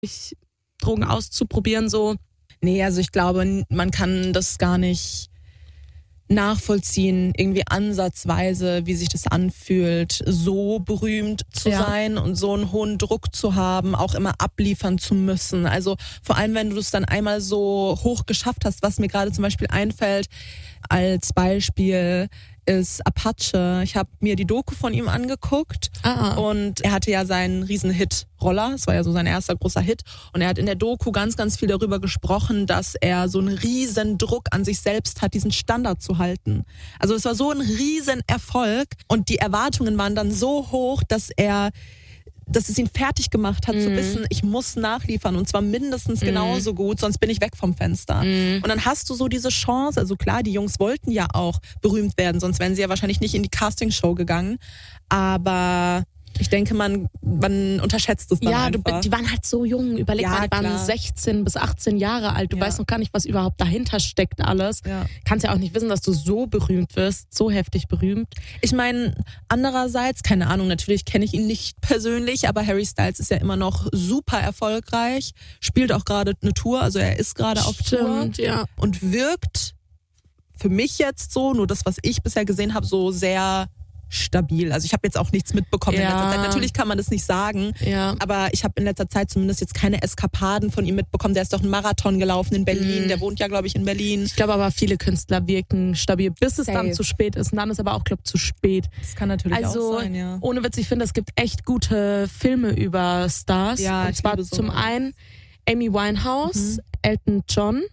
Drogen auszuprobieren so? Nee, also ich glaube, man kann das gar nicht nachvollziehen, irgendwie ansatzweise, wie sich das anfühlt, so berühmt zu sein und so einen hohen Druck zu haben, auch immer abliefern zu müssen. Also vor allem, wenn du es dann einmal so hoch geschafft hast, was mir gerade zum Beispiel einfällt, als Beispiel ist Apache. Ich habe mir die Doku von ihm angeguckt und er hatte ja seinen Riesenhit Roller, das war ja so sein erster großer Hit und er hat in der Doku ganz, ganz viel darüber gesprochen, dass er so einen riesen Druck an sich selbst hat, diesen Standard zu halten. Also es war so ein riesen Erfolg und die Erwartungen waren dann so hoch, dass es ihn fertig gemacht hat, zu wissen, ich muss nachliefern und zwar mindestens genauso gut, sonst bin ich weg vom Fenster. Und dann hast du so diese Chance, also klar, die Jungs wollten ja auch berühmt werden, sonst wären sie ja wahrscheinlich nicht in die Castingshow gegangen, aber ich denke, man unterschätzt es dann einfach. Ja, die waren halt so jung. Überleg mal, die waren 16 bis 18 Jahre alt. Du weißt noch gar nicht, was überhaupt dahinter steckt alles. Ja. Kannst ja auch nicht wissen, dass du so berühmt wirst, so heftig berühmt. Ich meine, andererseits, keine Ahnung, natürlich kenne ich ihn nicht persönlich, aber Harry Styles ist ja immer noch super erfolgreich, spielt auch gerade eine Tour, also er ist gerade auf Tour und wirkt für mich jetzt so, nur das, was ich bisher gesehen habe, so sehr stabil. Also ich habe jetzt auch nichts mitbekommen in letzter Zeit. Natürlich kann man das nicht sagen, aber ich habe in letzter Zeit zumindest jetzt keine Eskapaden von ihm mitbekommen. Der ist doch einen Marathon gelaufen in Berlin. Der wohnt ja, glaube ich, in Berlin. Ich glaube aber, viele Künstler wirken stabil, bis es dann zu spät ist. Und dann ist aber auch, glaube ich, zu spät. Das kann natürlich auch sein, ja. Ohne Witz, ich finde, es gibt echt gute Filme über Stars. Ja, und zwar zum einen Amy Winehouse, Elton John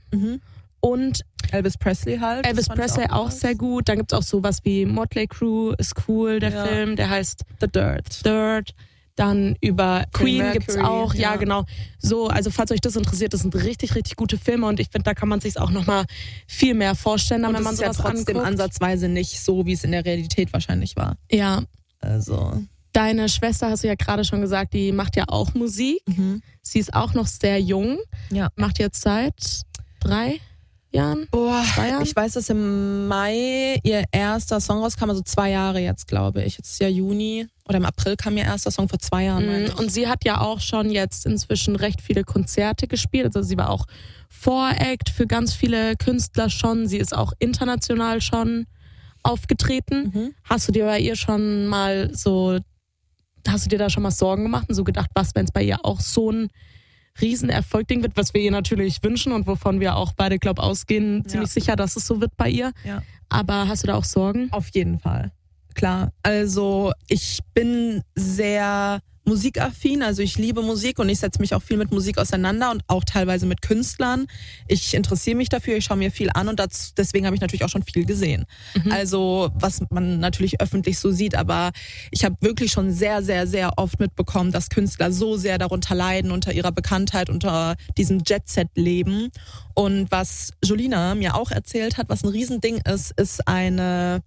und Elvis Presley halt. Elvis Presley auch sehr gut. Dann gibt's auch sowas wie Motley Crue ist cool, der Film, der heißt The Dirt. Dann über Queen gibt's auch, ja genau. So, also falls euch das interessiert, das sind richtig, richtig gute Filme und ich finde, da kann man sich auch nochmal viel mehr vorstellen, wenn man sowas anguckt. Und trotzdem ansatzweise nicht so, wie es in der Realität wahrscheinlich war. Ja. Also. Deine Schwester, hast du ja gerade schon gesagt, die macht ja auch Musik. Sie ist auch noch sehr jung. Ja. Macht jetzt seit 3 Jahren? 2 Jahren? Ich weiß, dass im Mai ihr erster Song rauskam, also 2 Jahre jetzt, glaube ich. Jetzt ist ja Juni oder im April kam ihr erster Song vor 2 Jahren. Und sie hat ja auch schon jetzt inzwischen recht viele Konzerte gespielt. Also sie war auch Voract für ganz viele Künstler schon. Sie ist auch international schon aufgetreten. Hast du dir bei ihr schon mal hast du dir da schon mal Sorgen gemacht und so gedacht, was, wenn es bei ihr auch so ein Riesenerfolg-Ding wird, was wir ihr natürlich wünschen und wovon wir auch beide, glaube ich, ausgehen, ziemlich sicher, dass es so wird bei ihr. Ja. Aber hast du da auch Sorgen? Auf jeden Fall. Klar. Also ich bin sehr musikaffin, also ich liebe Musik und ich setze mich auch viel mit Musik auseinander und auch teilweise mit Künstlern. Ich interessiere mich dafür, ich schaue mir viel an und deswegen habe ich natürlich auch schon viel gesehen. Also was man natürlich öffentlich so sieht, aber ich habe wirklich schon sehr, sehr, sehr oft mitbekommen, dass Künstler so sehr darunter leiden, unter ihrer Bekanntheit, unter diesem Jet-Set-Leben. Und was Jolina mir auch erzählt hat, was ein Riesending ist eine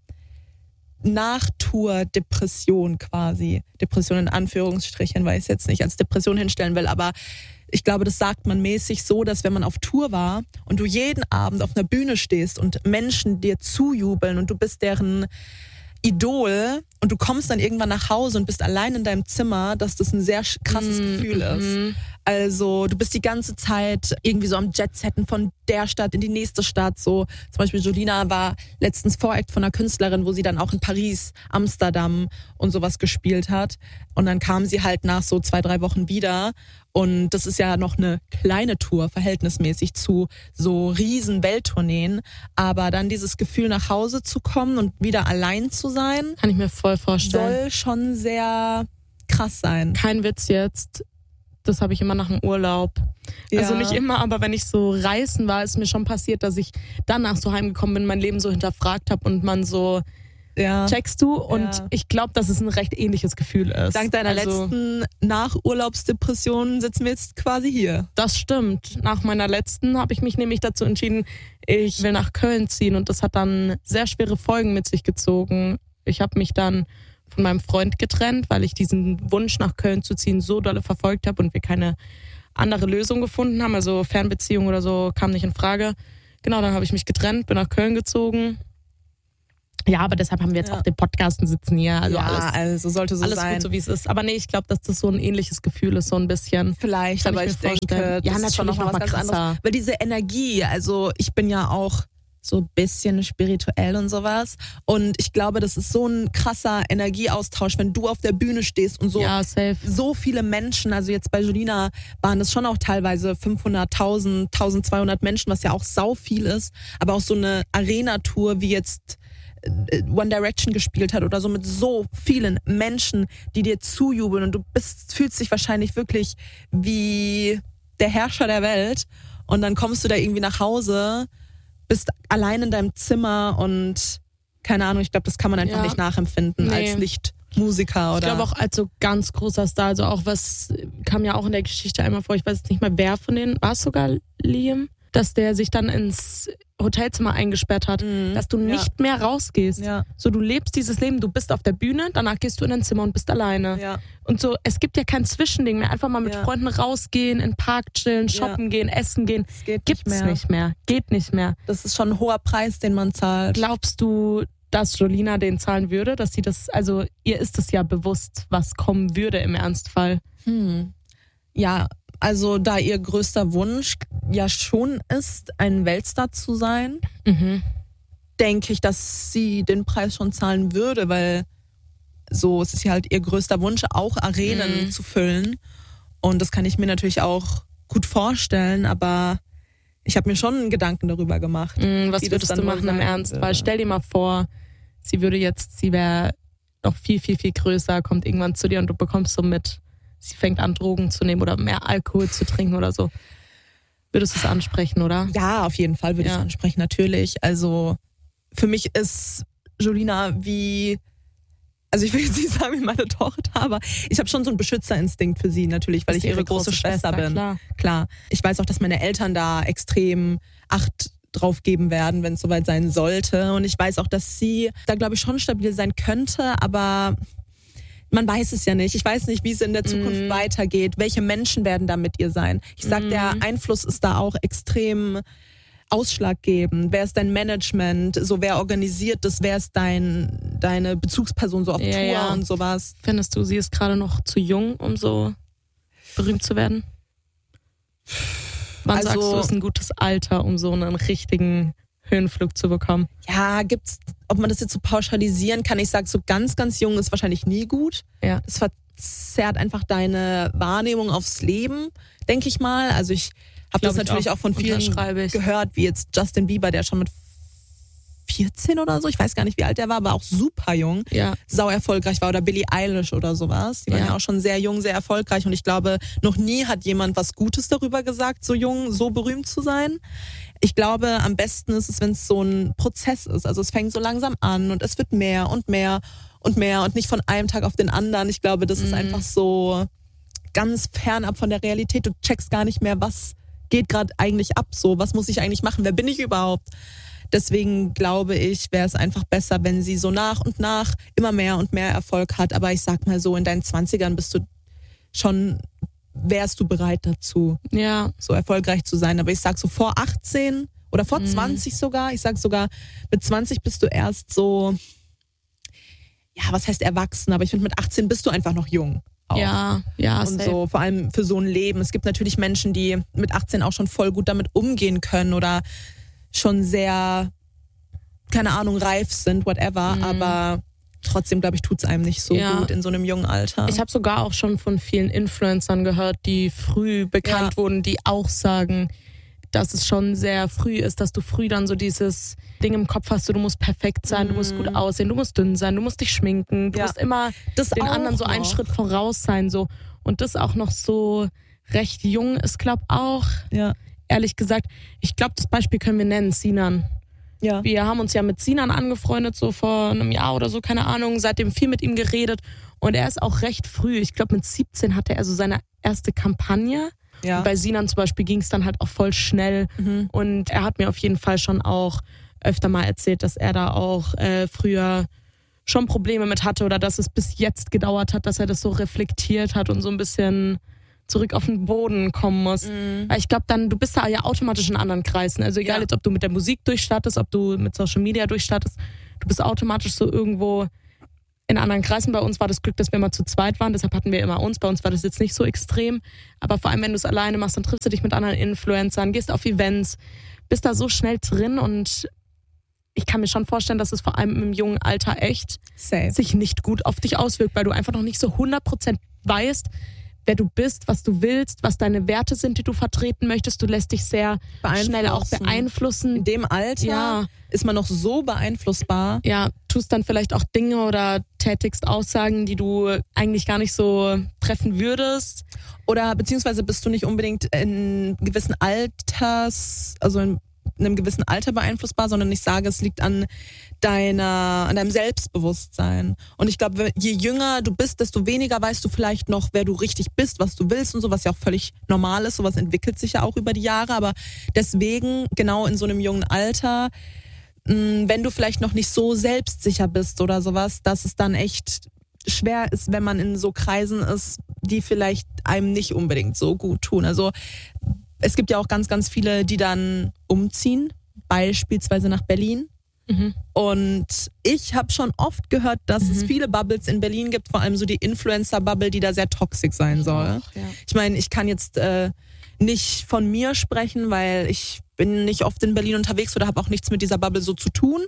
Nachtour-Depression quasi. Depression in Anführungsstrichen, weil ich es jetzt nicht als Depression hinstellen will, aber ich glaube, das sagt man mäßig so, dass wenn man auf Tour war und du jeden Abend auf einer Bühne stehst und Menschen dir zujubeln und du bist deren Idol und du kommst dann irgendwann nach Hause und bist allein in deinem Zimmer, dass das ein sehr krasses Gefühl ist. Also du bist die ganze Zeit irgendwie so am Jetsetten von der Stadt in die nächste Stadt. So zum Beispiel Jolina war letztens Voract von einer Künstlerin, wo sie dann auch in Paris, Amsterdam und sowas gespielt hat. Und dann kam sie halt nach so 2-3 Wochen wieder. Und das ist ja noch eine kleine Tour, verhältnismäßig zu so riesen Welttourneen. Aber dann dieses Gefühl, nach Hause zu kommen und wieder allein zu sein, kann ich mir voll vorstellen. Soll schon sehr krass sein. Kein Witz jetzt. Das habe ich immer nach dem Urlaub. Ja. Also nicht immer, aber wenn ich so reisen war, ist mir schon passiert, dass ich danach so heimgekommen bin, mein Leben so hinterfragt habe und man so, checkst du? Und ich glaube, dass es ein recht ähnliches Gefühl ist. Dank deiner letzten Nachurlaubsdepression sitzen wir jetzt quasi hier. Das stimmt. Nach meiner letzten habe ich mich nämlich dazu entschieden, ich will nach Köln ziehen und das hat dann sehr schwere Folgen mit sich gezogen. Ich habe mich dann von meinem Freund getrennt, weil ich diesen Wunsch nach Köln zu ziehen so dolle verfolgt habe und wir keine andere Lösung gefunden haben. Also Fernbeziehung oder so kam nicht in Frage. Genau, dann habe ich mich getrennt, bin nach Köln gezogen Ja, aber deshalb haben wir jetzt auch den Podcast und sitzen hier. Also also sollte so alles sein. gut, so wie es ist. Aber nee, ich glaube, dass das so ein ähnliches Gefühl ist, so ein bisschen. Vielleicht, Kann aber ich denke, das ist schon noch mal was ganz anderes. Weil diese Energie, also ich bin ja auch so ein bisschen spirituell und sowas. Und ich glaube, das ist so ein krasser Energieaustausch, wenn du auf der Bühne stehst und so viele Menschen, also jetzt bei Julina waren es schon auch teilweise 500.000, 1.200 Menschen, was ja auch sau viel ist. Aber auch so eine Arena-Tour, wie jetzt One Direction gespielt hat oder so, mit so vielen Menschen, die dir zujubeln und du fühlst dich wahrscheinlich wirklich wie der Herrscher der Welt und dann kommst du da irgendwie nach Hause, bist allein in deinem Zimmer und keine Ahnung, ich glaube, das kann man einfach nicht nachempfinden als Lichtmusiker. Oder? Ich glaube auch als so ganz großer Star, also auch was kam ja auch in der Geschichte einmal vor, ich weiß jetzt nicht mehr, wer von denen, war es sogar Liam, dass der sich dann ins Hotelzimmer eingesperrt hat, dass du nicht mehr rausgehst. Ja. So, du lebst dieses Leben, du bist auf der Bühne, danach gehst du in dein Zimmer und bist alleine. Ja. Und so, es gibt ja kein Zwischending mehr. Einfach mal mit Freunden rausgehen, in den Park chillen, shoppen gehen, essen gehen. Gibt's nicht mehr. Geht nicht mehr. Das ist schon ein hoher Preis, den man zahlt. Glaubst du, dass Julina den zahlen würde? Dass sie das, also ihr ist es ja bewusst, was kommen würde im Ernstfall. Ja, also da ihr größter Wunsch ja schon ist, ein Weltstar zu sein, denke ich, dass sie den Preis schon zahlen würde, weil so, es ist ja halt ihr größter Wunsch, auch Arenen zu füllen. Und das kann ich mir natürlich auch gut vorstellen, aber ich habe mir schon Gedanken darüber gemacht. Was würdest du machen im Ernst? Weil stell dir mal vor, sie wäre noch viel, viel, viel größer, kommt irgendwann zu dir und du bekommst so mit, sie fängt an, Drogen zu nehmen oder mehr Alkohol zu trinken oder so. Würdest du es ansprechen, oder? Ja, auf jeden Fall würde ich es ansprechen, natürlich. Also für mich ist Julina also ich will jetzt nicht sagen wie meine Tochter, aber ich habe schon so einen Beschützerinstinkt für sie natürlich, weil ich ihre große Schwester bin. Klar. Ich weiß auch, dass meine Eltern da extrem Acht drauf geben werden, wenn es soweit sein sollte. Und ich weiß auch, dass sie da, glaube ich, schon stabil sein könnte, aber man weiß es ja nicht. Ich weiß nicht, wie es in der Zukunft weitergeht. Welche Menschen werden da mit ihr sein? Ich sag, der Einfluss ist da auch extrem ausschlaggebend. Wer ist dein Management? So, wer organisiert das? Wer ist deine Bezugsperson so auf Tour und sowas? Findest du, sie ist gerade noch zu jung, um so berühmt zu werden? Wann sagst du, ist ein gutes Alter, um so einen richtigen Höhenflug zu bekommen? Ja, ob man das jetzt so pauschalisieren kann, ich sag, so ganz, ganz jung ist wahrscheinlich nie gut. Ja. Das verzerrt einfach deine Wahrnehmung aufs Leben, denke ich mal. Also ich habe das natürlich auch von vielen gehört, wie jetzt Justin Bieber, der schon mit 14 oder so, ich weiß gar nicht, wie alt der war, aber auch super jung, sau erfolgreich war, oder Billie Eilish oder sowas. Die waren ja auch schon sehr jung, sehr erfolgreich und ich glaube, noch nie hat jemand was Gutes darüber gesagt, so jung, so berühmt zu sein. Ich glaube, am besten ist es, wenn es so ein Prozess ist. Also es fängt so langsam an und es wird mehr und mehr und mehr und nicht von einem Tag auf den anderen. Ich glaube, das ist einfach so ganz fernab von der Realität. Du checkst gar nicht mehr, was geht gerade eigentlich ab, so, was muss ich eigentlich machen, wer bin ich überhaupt? Deswegen glaube ich, wäre es einfach besser, wenn sie so nach und nach immer mehr und mehr Erfolg hat. Aber ich sag mal so, in deinen 20ern wärst du bereit dazu, so erfolgreich zu sein. Aber ich sag so vor 18 oder vor 20 sogar, ich sag sogar, mit 20 bist du erst so, ja, was heißt erwachsen, aber ich finde, mit 18 bist du einfach noch jung. Auch. Ja, und safe. So, vor allem für so ein Leben. Es gibt natürlich Menschen, die mit 18 auch schon voll gut damit umgehen können oder schon sehr, keine Ahnung, reif sind, whatever, aber trotzdem, glaube ich, tut's einem nicht so gut in so einem jungen Alter. Ich habe sogar auch schon von vielen Influencern gehört, die früh bekannt wurden, die auch sagen, dass es schon sehr früh ist, dass du früh dann so dieses Ding im Kopf hast, so, du musst perfekt sein, du musst gut aussehen, du musst dünn sein, du musst dich schminken, du musst immer den anderen so einen Schritt voraus sein, so. Und das auch noch so recht jung ist, glaube auch. Ja. Ehrlich gesagt, ich glaube, das Beispiel können wir nennen, Sinan. Ja. Wir haben uns ja mit Sinan angefreundet, so vor einem Jahr oder so, keine Ahnung, seitdem viel mit ihm geredet. Und er ist auch recht früh, ich glaube mit 17 hatte er so seine erste Kampagne. Ja. Und bei Sinan zum Beispiel ging es dann halt auch voll schnell. Und er hat mir auf jeden Fall schon auch öfter mal erzählt, dass er da auch früher schon Probleme mit hatte oder dass es bis jetzt gedauert hat, dass er das so reflektiert hat und so ein bisschen zurück auf den Boden kommen muss. Weil ich glaube dann, du bist da ja automatisch in anderen Kreisen. Also egal jetzt, ob du mit der Musik durchstartest, ob du mit Social Media durchstartest, du bist automatisch so irgendwo in anderen Kreisen. Bei uns war das Glück, dass wir immer zu zweit waren, deshalb hatten wir immer uns. Bei uns war das jetzt nicht so extrem, aber vor allem, wenn du es alleine machst, dann triffst du dich mit anderen Influencern, gehst auf Events, bist da so schnell drin und ich kann mir schon vorstellen, dass es vor allem im jungen Alter echt sich nicht gut auf dich auswirkt, weil du einfach noch nicht so 100% weißt, wer du bist, was du willst, was deine Werte sind, die du vertreten möchtest. Du lässt dich sehr schnell auch beeinflussen. In dem Alter ist man noch so beeinflussbar. Ja, tust dann vielleicht auch Dinge oder tätigst Aussagen, die du eigentlich gar nicht so treffen würdest. Oder beziehungsweise bist du nicht unbedingt in gewissen in einem gewissen Alter beeinflussbar, sondern ich sage, es liegt an deinem Selbstbewusstsein. Und ich glaube, je jünger du bist, desto weniger weißt du vielleicht noch, wer du richtig bist, was du willst und so, was ja auch völlig normal ist. Sowas entwickelt sich ja auch über die Jahre. Aber deswegen, genau in so einem jungen Alter, wenn du vielleicht noch nicht so selbstsicher bist oder sowas, dass es dann echt schwer ist, wenn man in so Kreisen ist, die vielleicht einem nicht unbedingt so gut tun. Also es gibt ja auch ganz, ganz viele, die dann umziehen, beispielsweise nach Berlin. Mhm. Und ich habe schon oft gehört, dass es viele Bubbles in Berlin gibt, vor allem so die Influencer-Bubble, die da sehr toxisch sein soll. Ich meine, ich kann jetzt nicht von mir sprechen, weil ich bin nicht oft in Berlin unterwegs oder habe auch nichts mit dieser Bubble so zu tun.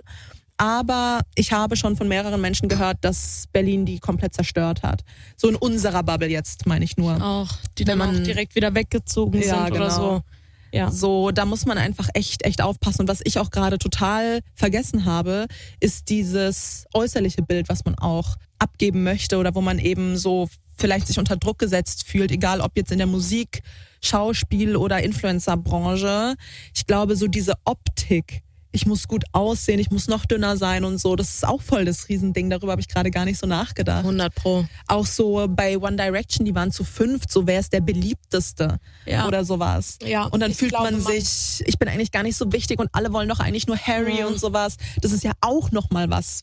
Aber ich habe schon von mehreren Menschen gehört, dass Berlin die komplett zerstört hat. So in unserer Bubble jetzt, meine ich nur. Auch, die dann auch direkt wieder weggezogen sind oder so. Ja. So, da muss man einfach echt aufpassen. Und was ich auch gerade total vergessen habe, ist dieses äußerliche Bild, was man auch abgeben möchte oder wo man eben so vielleicht sich unter Druck gesetzt fühlt, egal ob jetzt in der Musik, Schauspiel oder Influencer-Branche. Ich glaube, so diese Optik, ich muss gut aussehen, ich muss noch dünner sein und so. Das ist auch voll das Riesending. Darüber habe ich gerade gar nicht so nachgedacht. 100%. Auch so bei One Direction, die waren zu 5, so wer ist der beliebteste oder sowas. Ja, und dann fühlt man sich, ich bin eigentlich gar nicht so wichtig und alle wollen doch eigentlich nur Harry und sowas. Das ist ja auch nochmal was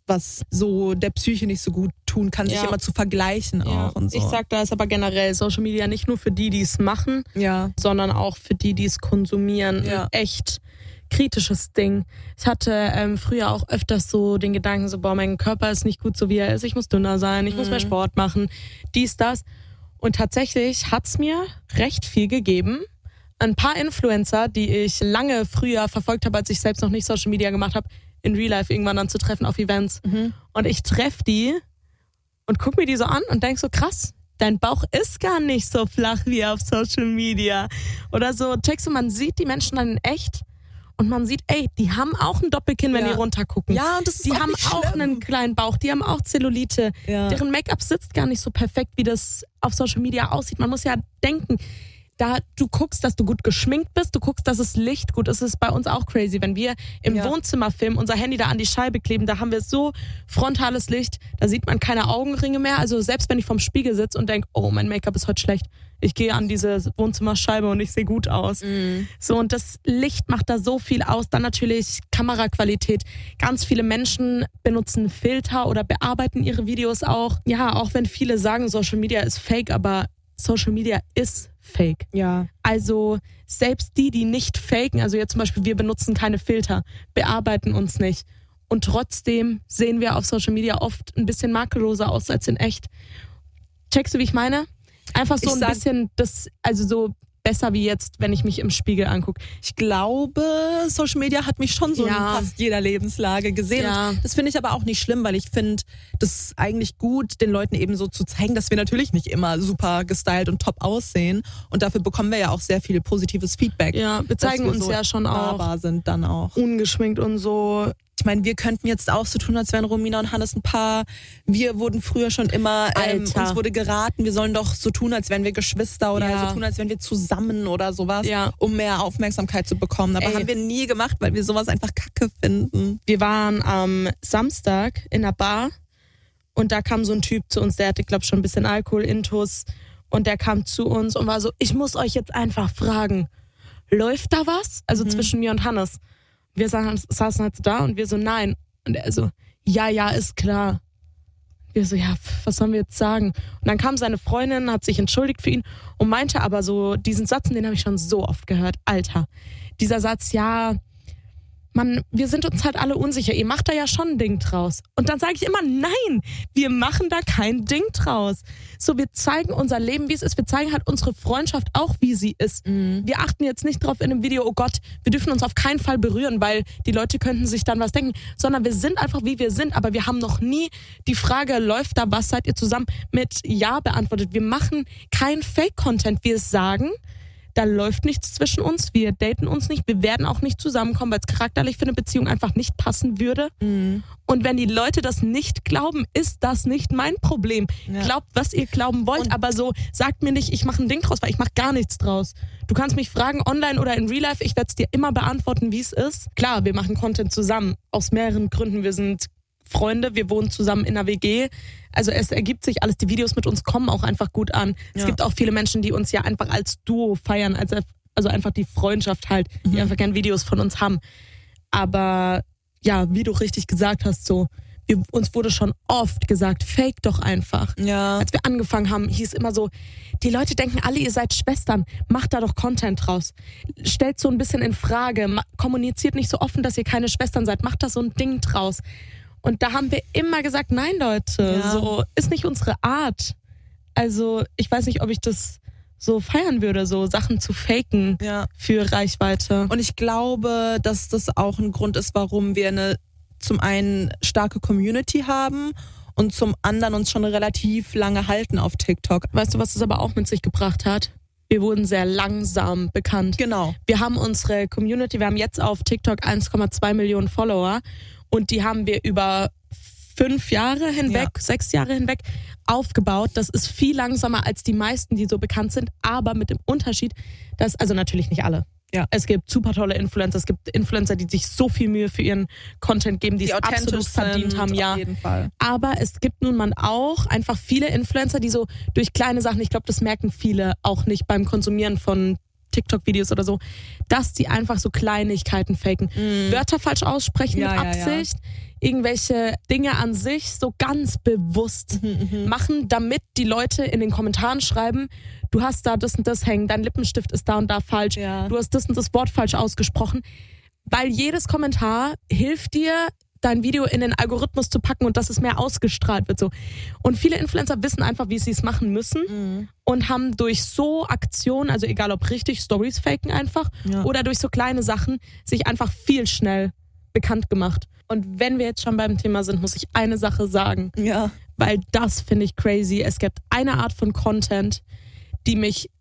so der Psyche nicht so gut tun kann, sich immer zu vergleichen auch und so. Ich sag, da ist aber generell Social Media nicht nur für die es machen, sondern auch für die es konsumieren. Ja. Echt kritisches Ding. Ich hatte früher auch öfters so den Gedanken, so mein Körper ist nicht gut so wie er ist, ich muss dünner sein, ich muss mehr Sport machen, dies, das. Und tatsächlich hat's mir recht viel gegeben. Ein paar Influencer, die ich lange früher verfolgt habe, als ich selbst noch nicht Social Media gemacht habe, in Real Life irgendwann dann zu treffen auf Events. Und ich treffe die und guck mir die so an und denk so, krass, dein Bauch ist gar nicht so flach wie auf Social Media. Oder so, checkst du, man sieht die Menschen dann in echt. Und man sieht, die haben auch ein Doppelkinn, wenn die runtergucken. Ja, und das ist die haben auch einen kleinen Bauch, die haben auch Zellulite. Ja. Deren Make-up sitzt gar nicht so perfekt, wie das auf Social Media aussieht. Man muss ja denken, du guckst, dass du gut geschminkt bist, du guckst, dass das Licht gut ist. Das ist bei uns auch crazy. Wenn wir im Wohnzimmer filmen, unser Handy da an die Scheibe kleben, da haben wir so frontales Licht, da sieht man keine Augenringe mehr. Also selbst wenn ich vorm Spiegel sitze und denke, oh, mein Make-up ist heute schlecht, ich gehe an diese Wohnzimmerscheibe und ich sehe gut aus. So, und das Licht macht da so viel aus. Dann natürlich Kameraqualität. Ganz viele Menschen benutzen Filter oder bearbeiten ihre Videos auch. Ja, auch wenn viele sagen, Social Media ist fake, aber Social Media ist fake. Ja. Also selbst die nicht faken, also jetzt zum Beispiel, wir benutzen keine Filter, bearbeiten uns nicht. Und trotzdem sehen wir auf Social Media oft ein bisschen makelloser aus als in echt. Checkst du, wie ich meine? Einfach so ein bisschen also so besser wie jetzt, wenn ich mich im Spiegel angucke. Ich glaube, Social Media hat mich schon so in fast jeder Lebenslage gesehen. Ja. Das finde ich aber auch nicht schlimm, weil ich finde, das ist eigentlich gut, den Leuten eben so zu zeigen, dass wir natürlich nicht immer super gestylt und top aussehen. Und dafür bekommen wir ja auch sehr viel positives Feedback. Ja, wir zeigen uns so ja schon auch sind dann auch ungeschminkt und so. Ich meine, wir könnten jetzt auch so tun, als wären Romina und Hannes ein Paar. Wir wurden früher schon immer, uns wurde geraten, wir sollen doch so tun, als wären wir Geschwister oder so tun, als wären wir zusammen oder sowas, um mehr Aufmerksamkeit zu bekommen. Aber haben wir nie gemacht, weil wir sowas einfach kacke finden. Wir waren am Samstag in einer Bar und da kam so ein Typ zu uns, der hatte, glaube ich, schon ein bisschen Alkohol-Intus und der kam zu uns und war so, ich muss euch jetzt einfach fragen, läuft da was? Also zwischen mir und Hannes. Wir saßen halt so da und wir so, nein. Und er so, ja, ist klar. Wir so, ja, was sollen wir jetzt sagen? Und dann kam seine Freundin, hat sich entschuldigt für ihn und meinte aber so, diesen Satz, den habe ich schon so oft gehört. Alter, dieser Satz, ja, wir sind uns halt alle unsicher. Ihr macht da ja schon ein Ding draus. Und dann sage ich immer, nein, wir machen da kein Ding draus. So, wir zeigen unser Leben, wie es ist. Wir zeigen halt unsere Freundschaft auch, wie sie ist. Wir achten jetzt nicht drauf in einem Video, oh Gott, wir dürfen uns auf keinen Fall berühren, weil die Leute könnten sich dann was denken. Sondern wir sind einfach, wie wir sind. Aber wir haben noch nie die Frage, läuft da was, seid ihr zusammen, mit Ja beantwortet. Wir machen kein Fake-Content. Wir sagen, da läuft nichts zwischen uns, wir daten uns nicht, wir werden auch nicht zusammenkommen, weil es charakterlich für eine Beziehung einfach nicht passen würde. Und wenn die Leute das nicht glauben, ist das nicht mein Problem. Ja. Glaubt, was ihr glauben wollt, aber so sagt mir nicht, ich mache ein Ding draus, weil ich mache gar nichts draus. Du kannst mich fragen, online oder in Real Life, ich werde es dir immer beantworten, wie es ist. Klar, wir machen Content zusammen, aus mehreren Gründen. Wir sind Freunde, wir wohnen zusammen in einer WG. Also es ergibt sich alles, die Videos mit uns kommen auch einfach gut an. Es gibt auch viele Menschen, die uns ja einfach als Duo feiern, also einfach die Freundschaft halt, die einfach gerne Videos von uns haben. Aber ja, wie du richtig gesagt hast, so, uns wurde schon oft gesagt, fake doch einfach. Ja. Als wir angefangen haben, hieß immer so, die Leute denken alle, ihr seid Schwestern, macht da doch Content draus. Stellt so ein bisschen in Frage, kommuniziert nicht so offen, dass ihr keine Schwestern seid, macht da so ein Ding draus. Und da haben wir immer gesagt, nein Leute, so ist nicht unsere Art. Also ich weiß nicht, ob ich das so feiern würde, so Sachen zu faken für Reichweite. Und ich glaube, dass das auch ein Grund ist, warum wir eine zum einen starke Community haben und zum anderen uns schon relativ lange halten auf TikTok. Weißt du, was das aber auch mit sich gebracht hat? Wir wurden sehr langsam bekannt. Genau. Wir haben unsere Community, wir haben jetzt auf TikTok 1,2 Millionen Follower. Und die haben wir über 5 Jahre hinweg, 6 Jahre hinweg aufgebaut. Das ist viel langsamer als die meisten, die so bekannt sind. Aber mit dem Unterschied, dass, also natürlich nicht alle. Ja. Es gibt super tolle Influencer. Es gibt Influencer, die sich so viel Mühe für ihren Content geben, die es absolut verdient haben. Ja. Auf jeden Fall. Aber es gibt nun mal auch einfach viele Influencer, die so durch kleine Sachen, ich glaube, das merken viele auch nicht beim Konsumieren von TikTok-Videos oder so, dass die einfach so Kleinigkeiten faken. Wörter falsch aussprechen mit Absicht, irgendwelche Dinge an sich so ganz bewusst machen, damit die Leute in den Kommentaren schreiben, du hast da das und das hängen, dein Lippenstift ist da und da falsch, du hast das und das Wort falsch ausgesprochen. Weil jedes Kommentar hilft dir, dein Video in den Algorithmus zu packen und dass es mehr ausgestrahlt wird. So. Und viele Influencer wissen einfach, wie sie es machen müssen und haben durch so Aktionen, also egal ob richtig, Stories faken einfach oder durch so kleine Sachen, sich einfach viel schnell bekannt gemacht. Und wenn wir jetzt schon beim Thema sind, muss ich eine Sache sagen. Ja. Weil das finde ich crazy. Es gibt eine Art von Content, die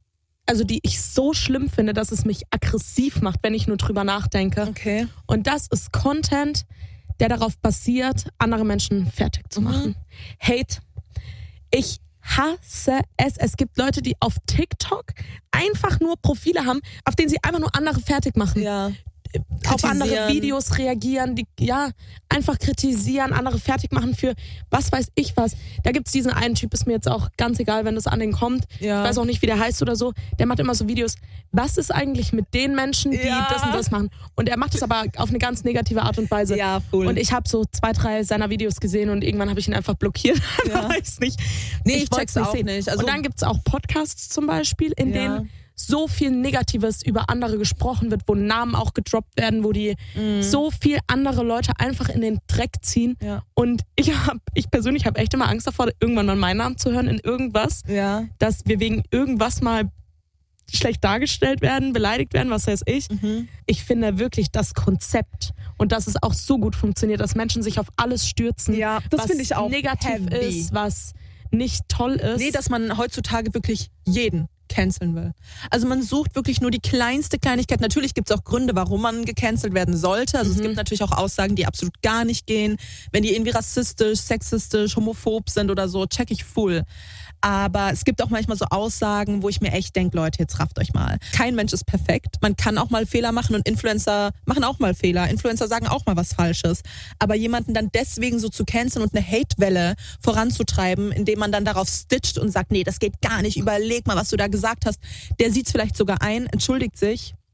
ich so schlimm finde, dass es mich aggressiv macht, wenn ich nur drüber nachdenke. Okay. Und das ist Content, der darauf basiert, andere Menschen fertig zu machen. Hate. Ich hasse es. Es gibt Leute, die auf TikTok einfach nur Profile haben, auf denen sie einfach nur andere fertig machen. Ja. Auf andere Videos reagieren, die einfach kritisieren, andere fertig machen für was weiß ich was. Da gibt's diesen einen Typ, ist mir jetzt auch ganz egal, wenn das an den kommt. Ja. Ich weiß auch nicht, wie der heißt oder so. Der macht immer so Videos, was ist eigentlich mit den Menschen, die das und das machen? Und er macht das aber auf eine ganz negative Art und Weise. Ja, voll. Und ich habe so 2, 3 seiner Videos gesehen und irgendwann habe ich ihn einfach blockiert. Weiß nicht. Nee, ich check's auch nicht. Also, und dann gibt's auch Podcasts zum Beispiel, in denen so viel Negatives über andere gesprochen wird, wo Namen auch gedroppt werden, wo die so viel andere Leute einfach in den Dreck ziehen. Ja. Und ich persönlich habe echt immer Angst davor, irgendwann mal meinen Namen zu hören in irgendwas, dass wir wegen irgendwas mal schlecht dargestellt werden, beleidigt werden, was weiß ich. Ich finde wirklich das Konzept und dass es auch so gut funktioniert, dass Menschen sich auf alles stürzen, das finde ich auch negativ ist, was nicht toll ist. Nee, dass man heutzutage wirklich jeden canceln will. Also man sucht wirklich nur die kleinste Kleinigkeit. Natürlich gibt es auch Gründe, warum man gecancelt werden sollte. Also es gibt natürlich auch Aussagen, die absolut gar nicht gehen. Wenn die irgendwie rassistisch, sexistisch, homophob sind oder so, check ich full. Aber es gibt auch manchmal so Aussagen, wo ich mir echt denke, Leute, jetzt rafft euch mal. Kein Mensch ist perfekt. Man kann auch mal Fehler machen und Influencer machen auch mal Fehler. Influencer sagen auch mal was Falsches. Aber jemanden dann deswegen so zu canceln und eine Hatewelle voranzutreiben, indem man dann darauf stitcht und sagt, nee, das geht gar nicht, überleg mal, was du da gesagt hast. Der sieht's vielleicht sogar ein, entschuldigt sich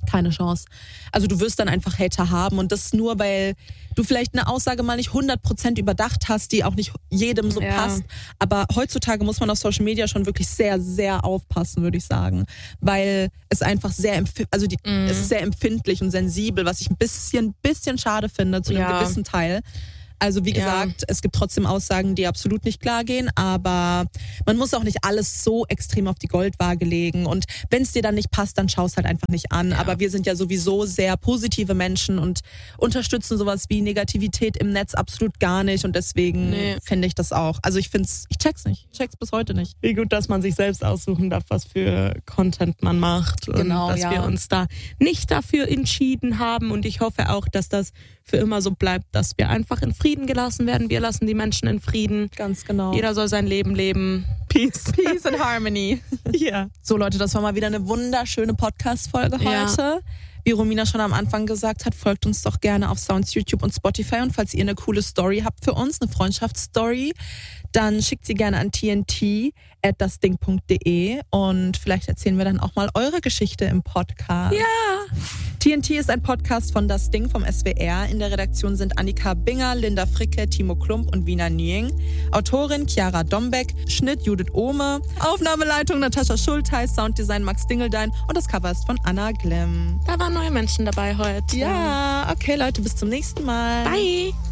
Keine Chance. Also du wirst dann einfach Hater haben und das nur, weil du vielleicht eine Aussage mal nicht 100% überdacht hast, die auch nicht jedem so passt. Aber heutzutage muss man auf Social Media schon wirklich sehr, sehr aufpassen, würde ich sagen. Weil es einfach sehr, es ist sehr empfindlich und sensibel, was ich ein bisschen schade finde zu einem gewissen Teil. Also wie gesagt, es gibt trotzdem Aussagen, die absolut nicht klar gehen, aber man muss auch nicht alles so extrem auf die Goldwaage legen. Und wenn es dir dann nicht passt, dann schau es halt einfach nicht an. Ja. Aber wir sind ja sowieso sehr positive Menschen und unterstützen sowas wie Negativität im Netz absolut gar nicht. Und deswegen finde ich das auch. Also ich check's nicht. Ich check's bis heute nicht. Wie gut, dass man sich selbst aussuchen darf, was für Content man macht. Genau, und dass wir uns da nicht dafür entschieden haben. Und ich hoffe auch, dass das für immer so bleibt, dass wir einfach in Frieden gelassen werden. Wir lassen die Menschen in Frieden. Ganz genau. Jeder soll sein Leben leben. Peace and Harmony. Ja. So Leute, das war mal wieder eine wunderschöne Podcast-Folge heute. Wie Romina schon am Anfang gesagt hat, folgt uns doch gerne auf Sounds, YouTube und Spotify. Und falls ihr eine coole Story habt für uns, eine Freundschaftsstory, dann schickt sie gerne an tnt@dasding.de und vielleicht erzählen wir dann auch mal eure Geschichte im Podcast. Ja. TNT ist ein Podcast von Das Ding vom SWR. In der Redaktion sind Annika Binger, Linda Fricke, Timo Klump und Wiener Nying. Autorin Chiara Dombeck, Schnitt Judith Ohme, Aufnahmeleitung Natascha Schultheiß, Sounddesign Max Dingeldein und das Cover ist von Anna Glimm. Da waren neue Menschen dabei heute. Ja, okay Leute, bis zum nächsten Mal. Bye.